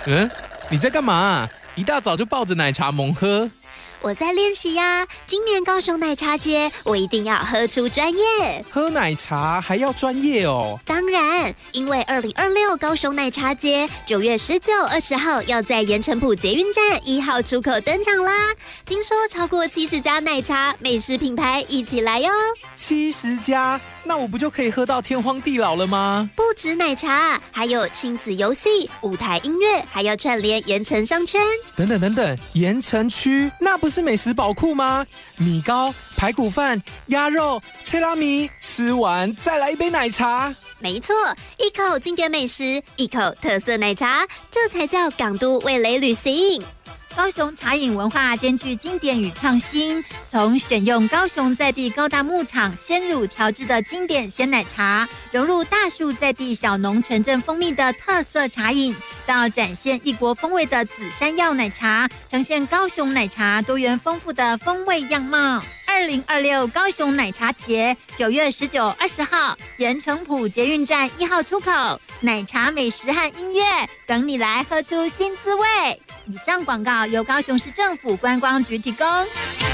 你在干嘛？一大早就抱着奶茶猛喝。 我在练习呀，今年高雄奶茶节，我一定要喝出专业。 喝奶茶还要专业哦？ 当然，因为2026高雄奶茶节9月19、20号要在盐埕埔捷运站1号出口登场啦。听说超过70家奶茶美食品牌一起来哟。 70家，那我不就可以喝到天荒地老了吗？ 不止奶茶，还有亲子游戏、舞台音乐，还要串联盐埕商圈。 等等，盐埕区那不是美食宝库吗？米糕、排骨饭、鸭肉、脆拉米，吃完再来一杯奶茶。 没错，一口经典美食，一口特色奶茶，这才叫港都味蕾旅行。 高雄茶饮文化兼具经典与创新，从选用高雄在地高大牧场鲜乳调制的经典鲜奶茶，融入大树在地小农纯正蜂蜜的特色茶饮，到展现异国风味的紫山药奶茶，呈现高雄奶茶多元丰富的风味样貌。2026高雄奶茶节9月19、20号，盐埕埔捷运站1号出口，奶茶美食和音乐等你来喝出新滋味。以上广告由高雄市政府观光局提供。